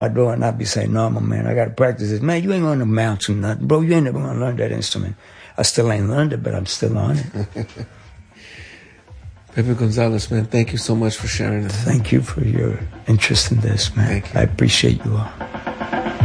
my door and I'd be saying, no, my man, I got to practice this. Man, you ain't going to amount to nothing. Bro, you ain't never going to learn that instrument. I still ain't learned it, but I'm still on it. Pepe Gonzalez, man, thank you so much for sharing this. Thank you for your interest in this, man. Thank you. I appreciate you all.